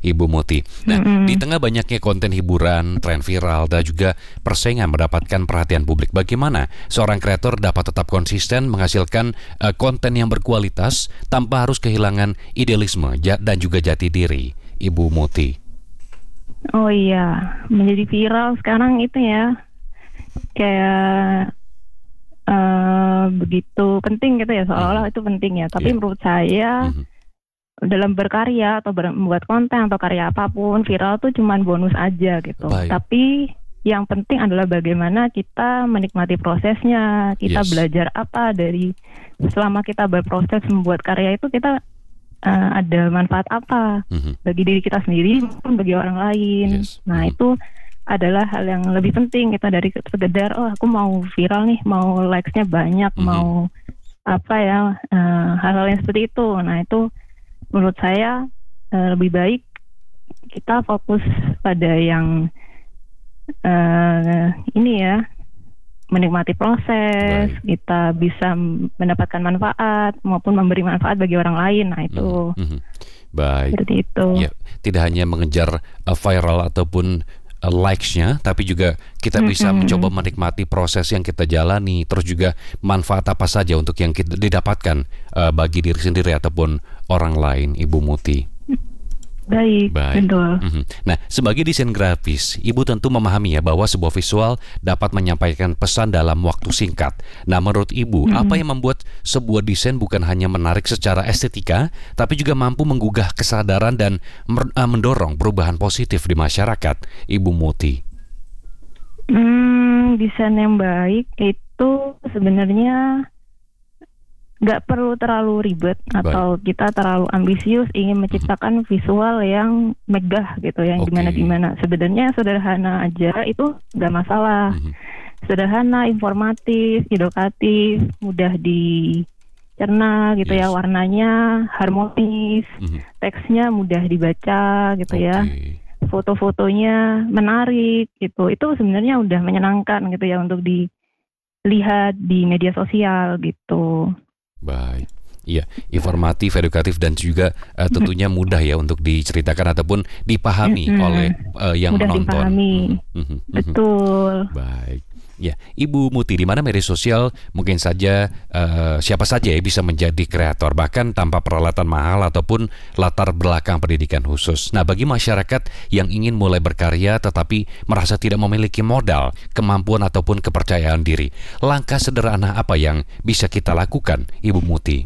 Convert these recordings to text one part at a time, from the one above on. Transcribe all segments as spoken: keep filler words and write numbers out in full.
Ibu Muti. Nah, Mm-mm. di tengah banyaknya konten hiburan, tren viral, dan juga persaingan mendapatkan perhatian publik, bagaimana seorang kreator dapat tetap konsisten menghasilkan uh, konten yang berkualitas tanpa harus kehilangan idealisme ja- dan juga jati diri, Ibu Muti? Oh iya, menjadi viral sekarang itu ya kayak eh, begitu penting gitu ya, seolah-olah Mhm. itu penting ya. Tapi Iya. menurut saya Mhm. dalam berkarya atau ber- membuat konten atau karya apapun, viral tuh cuman bonus aja gitu. Baik. Tapi yang penting adalah bagaimana kita menikmati prosesnya, kita Yes. belajar apa dari selama kita berproses membuat karya itu, kita eh, ada manfaat apa Mhm. bagi diri kita sendiri maupun bagi orang lain. Yes. Nah Mhm. itu adalah hal yang lebih penting kita dari sekedar oh aku mau viral nih, mau likes-nya banyak, Mhm. mau apa ya, eh, hal-hal yang seperti itu. Nah itu menurut saya eh, lebih baik kita fokus pada yang eh, ini ya, menikmati proses, Baik. kita bisa mendapatkan manfaat maupun memberi manfaat bagi orang lain. Nah itu Mhm. Mhm. Baik. seperti itu. Ya, tidak hanya mengejar uh, viral ataupun uh, likes-nya, tapi juga kita bisa Mm-mm. mencoba menikmati proses yang kita jalani, terus juga manfaat apa saja untuk yang kita didapatkan uh, bagi diri sendiri ataupun orang lain, Ibu Muti. Baik, Baik. betul. Mhm. Nah, sebagai desain grafis, Ibu tentu memahami ya bahwa sebuah visual dapat menyampaikan pesan dalam waktu singkat. Nah, menurut Ibu, Mm-mm. apa yang membuat sebuah desain bukan hanya menarik secara estetika, tapi juga mampu menggugah kesadaran dan mer- eh, mendorong perubahan positif di masyarakat, Ibu Muti? Hmm, desain yang baik itu sebenarnya nggak perlu terlalu ribet atau kita terlalu ambisius ingin menciptakan visual yang megah gitu, yang Oke. gimana-gimana. Sebenarnya sederhana aja itu nggak masalah. Mhm. Sederhana, informatif, edukatif, mudah dicerna gitu ya, Yes. warnanya harmonis, Mhm. teksnya mudah dibaca gitu ya. Oke. Foto-fotonya menarik gitu, itu sebenarnya udah menyenangkan gitu ya untuk dilihat di media sosial gitu. Baik, iya, informatif, edukatif, dan juga uh, tentunya mudah ya untuk diceritakan ataupun dipahami Mm-mm. oleh uh, yang Mudah menonton. dipahami. Mhm, mhm, mhm. Betul. Baik, ya, Ibu Muti, di mana media sosial mungkin saja uh, siapa saja ya bisa menjadi kreator, bahkan tanpa peralatan mahal ataupun latar belakang pendidikan khusus. Nah, bagi masyarakat yang ingin mulai berkarya tetapi merasa tidak memiliki modal, kemampuan ataupun kepercayaan diri, langkah sederhana apa yang bisa kita lakukan, Ibu Muti?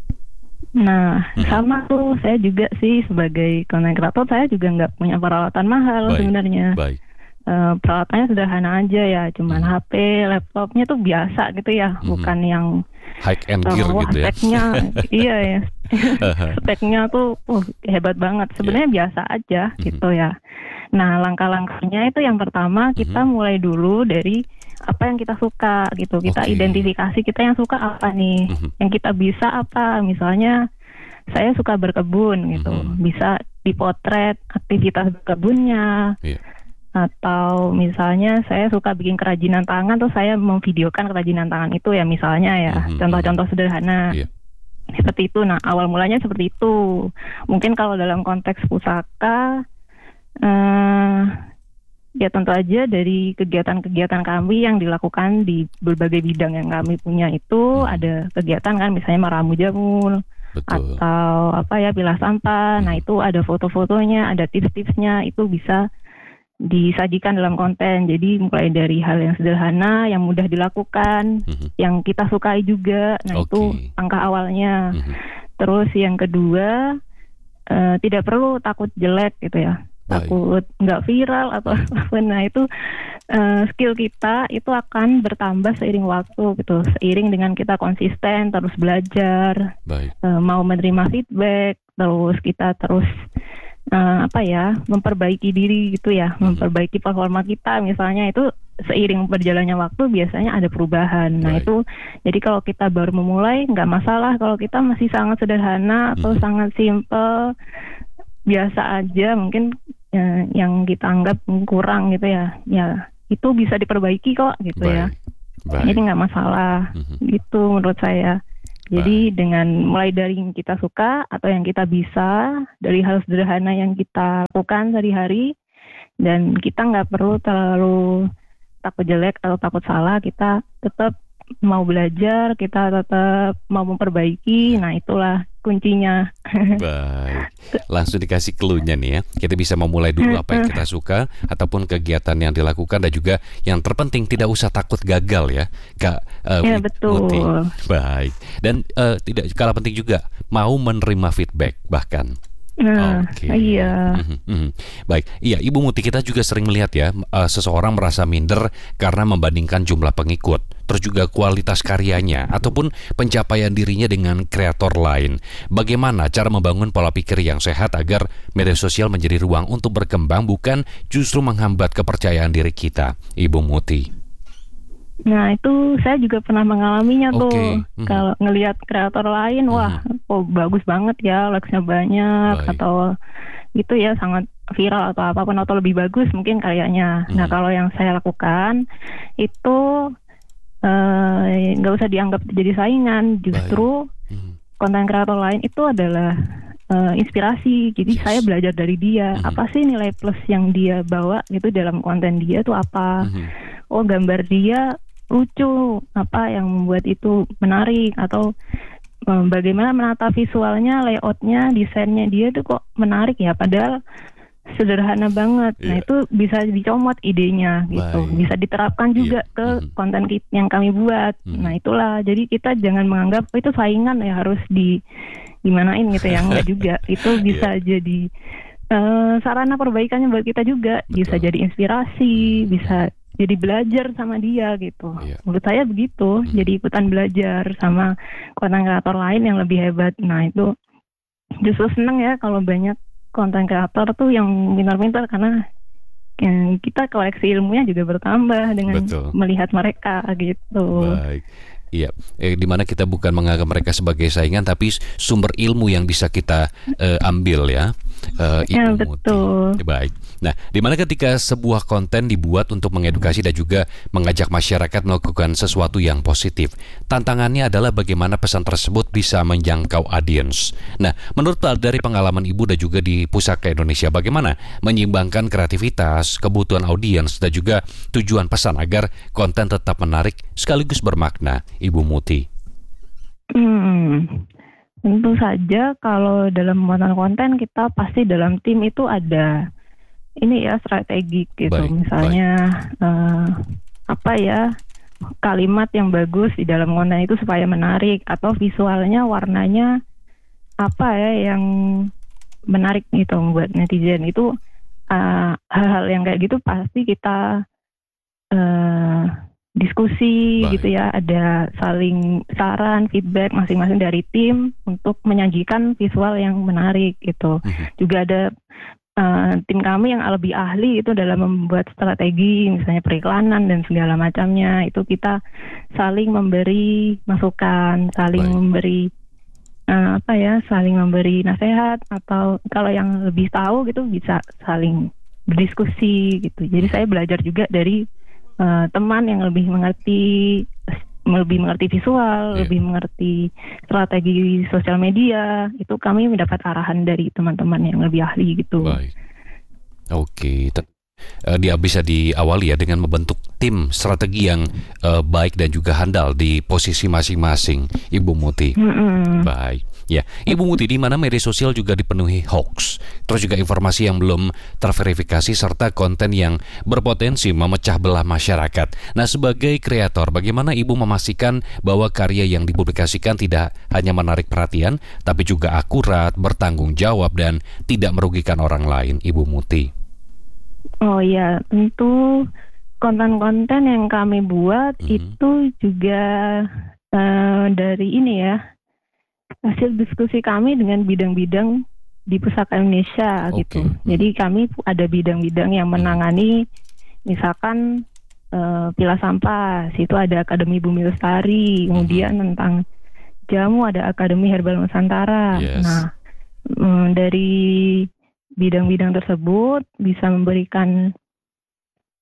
Nah, Mhm. sama tuh saya juga sih sebagai content creator, saya juga nggak punya peralatan mahal Baik. sebenarnya. Baik. Eh, peralatannya sederhana aja ya, cuman Mhm. H P, laptopnya tuh biasa gitu ya, Mhm. bukan yang High end eh, gear wah gitu ya. speknya, iya ya, Aha. speknya tuh uh, hebat banget. Sebenarnya biasa aja Mhm. gitu ya. Nah, langkah-langkahnya itu yang pertama kita Mhm. mulai dulu dari apa yang kita suka gitu. Kita Oke. identifikasi kita yang suka apa nih, Mhm. yang kita bisa apa. Misalnya saya suka berkebun gitu, Mhm. bisa dipotret aktivitas berkebunnya. Iya. Atau misalnya saya suka bikin kerajinan tangan, terus saya memvideokan kerajinan tangan itu ya, misalnya ya, Mhm. contoh-contoh sederhana. Iya. Seperti itu. Nah, awal mulanya seperti itu. Mungkin kalau dalam konteks pusaka, eh, ya tentu aja dari kegiatan-kegiatan kami yang dilakukan di berbagai bidang yang kami punya itu, Mhm. ada kegiatan kan, misalnya meramu jamur, Betul. atau apa ya, pilah sampah. Nah, Mhm. itu ada foto-fotonya, ada tips-tipsnya, itu bisa disajikan dalam konten. Jadi mulai dari hal yang sederhana, yang mudah dilakukan, Mhm. yang kita sukai juga. Nah, itu Oke. langkah awalnya. Mhm. Terus yang kedua, eh, tidak perlu takut jelek gitu ya, Baik. takut nggak viral atau apa. Nah, itu eh, skill kita itu akan bertambah seiring waktu gitu, seiring dengan kita konsisten terus belajar, Baik. eh, mau menerima feedback, terus kita terus eh, apa ya, memperbaiki diri gitu ya, Mhm. memperbaiki performa kita misalnya. Itu seiring berjalannya waktu biasanya ada perubahan. Nah, Baik. itu jadi kalau kita baru memulai nggak masalah kalau kita masih sangat sederhana atau Mhm. sangat simple, biasa aja mungkin eh, yang kita anggap kurang gitu ya, ya itu bisa diperbaiki kok gitu ya. Baik. Baik. Jadi nggak masalah Mhm. gitu menurut saya. Jadi dengan mulai dari yang kita suka atau yang kita bisa, dari hal sederhana yang kita lakukan sehari-hari, dan kita nggak perlu terlalu takut jelek atau takut salah, kita tetap mau belajar, kita tetap mau memperbaiki. Nah itulah kuncinya. Baik, langsung dikasih clue-nya nih ya. Kita bisa memulai dulu apa yang kita suka ataupun kegiatan yang dilakukan, dan juga yang terpenting tidak usah takut gagal ya, Kak uh, Ya betul. Muti. Baik, dan uh, tidak kalah penting juga mau menerima feedback bahkan. Nah, Oke. iya. Mhm, mhm. Baik, iya Ibu Muti, kita juga sering melihat ya uh, seseorang merasa minder karena membandingkan jumlah pengikut, terus juga kualitas karyanya ataupun pencapaian dirinya dengan kreator lain. Bagaimana cara membangun pola pikir yang sehat agar media sosial menjadi ruang untuk berkembang, bukan justru menghambat kepercayaan diri kita, Ibu Muti? Nah itu saya juga pernah mengalaminya tuh. Oke. Mhm. Kalau ngelihat kreator lain, wah, oh bagus banget ya, likes-nya banyak, Baik. atau gitu ya, sangat viral atau apapun, atau lebih bagus mungkin karyanya. Nah Mhm. kalau yang saya lakukan itu eh, nggak usah dianggap jadi saingan, justru Mhm. konten kreator lain itu adalah eh, inspirasi. Jadi Yes. saya belajar dari dia, Mhm. apa sih nilai plus yang dia bawa gitu dalam konten dia tuh apa. Mhm. Oh gambar dia lucu, apa yang membuat itu menarik, atau um, bagaimana menata visualnya, layoutnya, desainnya dia tuh kok menarik ya, padahal sederhana banget. Nah Iya. itu bisa dicomot idenya gitu, Baik. bisa diterapkan juga Iya. ke Mhm. konten ki- yang kami buat. Mhm. Nah itulah, jadi kita jangan menganggap oh, itu saingan ya harus di gimanain gitu ya, enggak juga. Itu bisa jadi eh, sarana perbaikannya buat kita juga, bisa Betul. jadi inspirasi, bisa jadi belajar sama dia gitu. Iya. Menurut saya begitu, Hmm. jadi ikutan belajar sama konten kreator lain yang lebih hebat. Nah itu justru seneng ya kalau banyak konten kreator tuh yang pintar-pintar, karena yang kita koleksi ilmunya juga bertambah dengan Betul. melihat mereka gitu. Baik. Iya, eh, dimana kita bukan menganggap mereka sebagai saingan, tapi sumber ilmu yang bisa kita eh, ambil ya, eh, Ya, Ibu Muti. betul. Baik. Nah, dimana ketika sebuah konten dibuat untuk mengedukasi dan juga mengajak masyarakat melakukan sesuatu yang positif, tantangannya adalah bagaimana pesan tersebut bisa menjangkau audiens. Nah, menurut dari pengalaman Ibu dan juga di Pusaka Indonesia, bagaimana menyeimbangkan kreativitas, kebutuhan audiens, dan juga tujuan pesan agar konten tetap menarik sekaligus bermakna, Ibu Muti? Hmm, tentu saja kalau dalam pembuatan konten kita pasti dalam tim itu ada ini ya, strategi gitu. Baik, Misalnya eh, apa ya, kalimat yang bagus di dalam konten itu supaya menarik, atau visualnya, warnanya apa ya yang menarik gitu buat netizen. Itu eh, hal-hal yang kayak gitu pasti kita eh, diskusi. Baik. Gitu ya, ada saling saran, feedback masing-masing dari tim untuk menyajikan visual yang menarik gitu. Mhm. Juga ada uh, tim kami yang lebih ahli itu dalam membuat strategi, misalnya periklanan dan segala macamnya. Itu kita saling memberi masukan, saling Baik. memberi uh, apa ya, saling memberi nasihat, atau kalau yang lebih tahu gitu bisa saling berdiskusi gitu. Jadi saya belajar juga dari Uh, teman yang lebih mengerti lebih mengerti visual, Iya. lebih mengerti strategi sosial media. Itu kami mendapat arahan dari teman-teman yang lebih ahli gitu. Baik. Oke. Ten- eh, dia bisa diawali ya dengan membentuk tim strategi yang eh, baik dan juga handal di posisi masing-masing, Ibu Muti. Mm-mm. Baik. Ya, Ibu Muti, di mana media sosial juga dipenuhi hoax, terus juga informasi yang belum terverifikasi serta konten yang berpotensi memecah belah masyarakat. Nah, sebagai kreator, bagaimana Ibu memastikan bahwa karya yang dipublikasikan tidak hanya menarik perhatian, tapi juga akurat, bertanggung jawab, dan tidak merugikan orang lain, Ibu Muti? Oh ya, tentu konten-konten yang kami buat Mhm. itu juga eh, dari ini ya, hasil diskusi kami dengan bidang-bidang di Pusaka Indonesia Oke. gitu. Hmm. Jadi kami ada bidang-bidang yang menangani, misalkan eh, pilah sampah, situ ada Akademi Bumi Lestari, kemudian tentang jamu ada Akademi Herbal Nusantara. Yes. Nah, mm, dari bidang-bidang tersebut bisa memberikan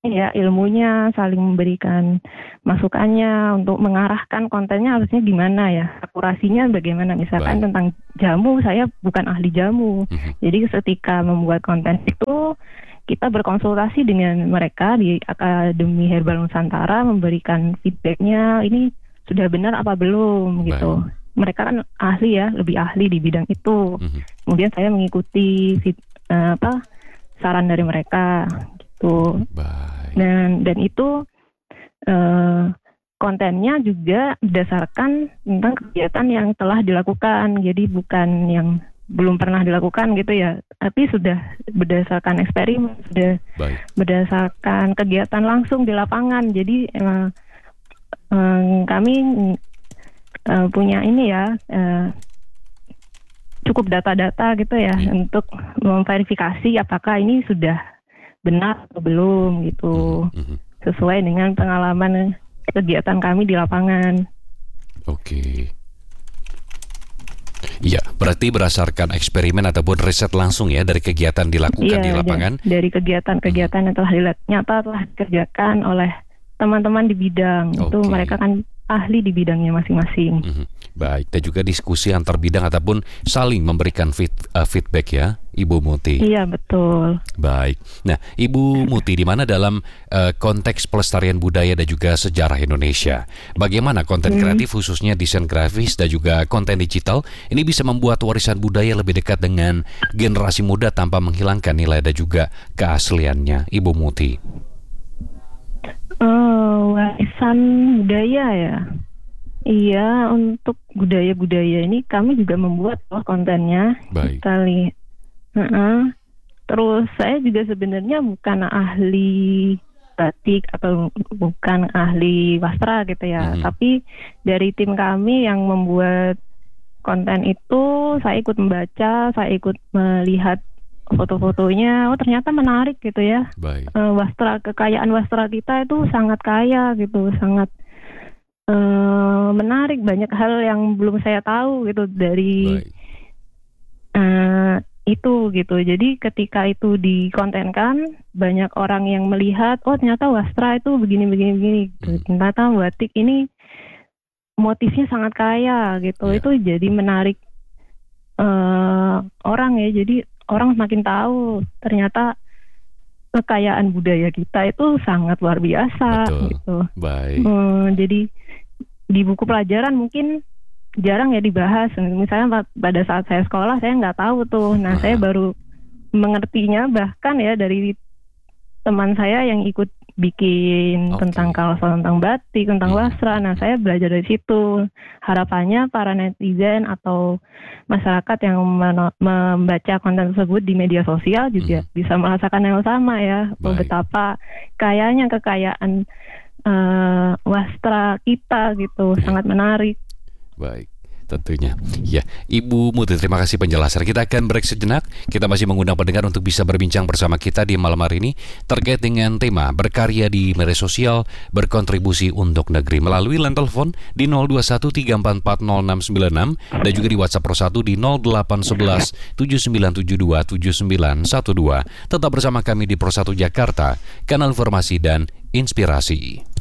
ya ilmunya, saling memberikan masukannya untuk mengarahkan kontennya harusnya gimana ya, akurasinya bagaimana. Misalkan Baik. tentang jamu, saya bukan ahli jamu. Mhm. Jadi ketika membuat konten itu kita berkonsultasi dengan mereka di Akademi Herbal Nusantara, memberikan feedbacknya ini sudah benar apa belum gitu. Mereka kan ahli ya, lebih ahli di bidang itu. Mhm. Kemudian saya mengikuti fit- eh, apa saran dari mereka gitu. Baik. Dan dan itu eh, kontennya juga berdasarkan tentang kegiatan yang telah dilakukan. Jadi bukan yang belum pernah dilakukan gitu ya, tapi sudah berdasarkan eksperimen, sudah Baik. berdasarkan kegiatan langsung di lapangan. Jadi eh, eh, kami eh, punya ini ya, eh, cukup data-data gitu ya Iya. untuk memverifikasi apakah ini sudah benar atau belum gitu, Mhm. sesuai dengan pengalaman kegiatan kami di lapangan. Oke. Iya, berarti berdasarkan eksperimen ataupun riset langsung ya dari kegiatan dilakukan di Iya, lapangan. da- dari kegiatan-kegiatan yang telah dila- nyata telah dikerjakan oleh teman-teman di bidang itu, Oke. mereka kan ahli di bidangnya masing-masing. Mhm. Baik, dan juga diskusi antar bidang ataupun saling memberikan feed, uh, feedback ya, Ibu Muti. Iya betul. Baik. Nah, Ibu Muti, di mana dalam uh, konteks pelestarian budaya dan juga sejarah Indonesia, bagaimana konten Hmm. kreatif khususnya desain grafis dan juga konten digital ini bisa membuat warisan budaya lebih dekat dengan generasi muda tanpa menghilangkan nilai dan juga keasliannya, Ibu Muti? Oh, warisan budaya ya. Iya, untuk budaya-budaya ini kami juga membuat loh kontennya. Baik. Kita lihat. Heeh. Terus saya juga sebenarnya bukan ahli batik atau bukan ahli wastra gitu ya. Mhm. Tapi dari tim kami yang membuat konten itu, saya ikut membaca, saya ikut melihat foto-fotonya. Oh ternyata menarik gitu ya. Baik. Eh, wastra, kekayaan wastra kita itu sangat kaya gitu, sangat eh, menarik, banyak hal yang belum saya tahu gitu dari Baik. eh, itu gitu. Jadi ketika itu dikontenkan, banyak orang yang melihat, oh ternyata wastra itu begini begini begini. Hmm. Ternyata batik ini motifnya sangat kaya gitu. Ya. Itu jadi menarik eh, orang ya. Jadi orang semakin tahu ternyata kekayaan budaya kita itu sangat luar biasa. Betul. Gitu. Baik. Hmm, jadi di buku pelajaran mungkin jarang ya dibahas. Misalnya pa- pada saat saya sekolah saya nggak tahu tuh. Nah Aha. saya baru mengertinya bahkan ya dari teman saya yang ikut bikin Oke. tentang kalau tentang batik, tentang Hmm. wasra. Nah saya belajar dari situ. Harapannya para netizen atau masyarakat yang meno- membaca konten tersebut di media sosial juga Hmm. bisa merasakan yang sama ya. Baik. Betapa kayanya kekayaan eh, wastra kita gitu, Ya. sangat menarik. Baik, tentunya. Ya, Ibu Muti, terima kasih penjelasan. Kita akan break sejenak. Kita masih mengundang pendengar untuk bisa berbincang bersama kita di malam hari ini terkait dengan tema berkarya di media sosial, berkontribusi untuk negeri melalui line telepon di nol dua satu tiga empat empat nol enam sembilan enam dan juga di WhatsApp Pro satu di nol delapan satu satu tujuh sembilan tujuh dua tujuh sembilan satu dua. Tetap bersama kami di Pro satu Jakarta, kanal informasi dan inspirasi.